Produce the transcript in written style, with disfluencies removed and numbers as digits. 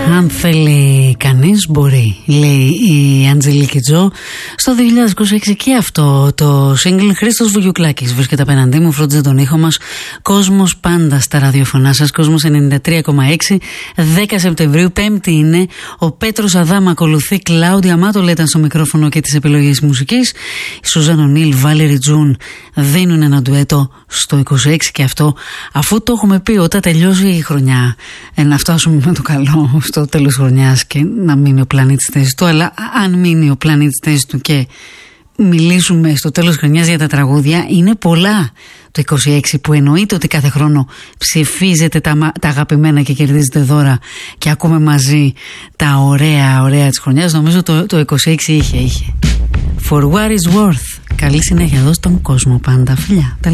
Αν θέλει κανείς μπορεί, λέει η Αντζελίκη Τζο. Στο 2026 και αυτό το single. Χρήστος Βουγιουκλάκης βρίσκεται απέναντί μου, φρόντιζε τον ήχο μας. Κόσμος πάντα στα ραδιοφωνά σας. Κόσμος 93,6. 10 Σεπτεμβρίου, Πέμπτη είναι. Ο Πέτρος Αδάμ ακολουθεί. Κλάουδια Μάτολα ήταν στο μικρόφωνο και τις επιλογές μουσικής. Η Σουζάν Νίλ, Βάλερι Τζουν δίνουν ένα ντουέτο στο 26 και αυτό αφού το έχουμε πει όταν τελειώσει η χρονιά. Να φτάσουμε με το καλό στο τέλος χρονιάς και να μείνει ο πλανήτης στη θέση του, αλλά αν μείνει ο πλανήτης στη θέση του και μιλήσουμε στο τέλος χρονιάς για τα τραγούδια, είναι πολλά το 26 που εννοείται ότι κάθε χρόνο ψηφίζετε τα αγαπημένα και κερδίζετε δώρα και ακούμε μαζί τα ωραία της χρονιάς. Νομίζω το 26 είχε. For what is worth. Καλή συνέχεια εδώ στον κόσμο πάντα. Φιλιά.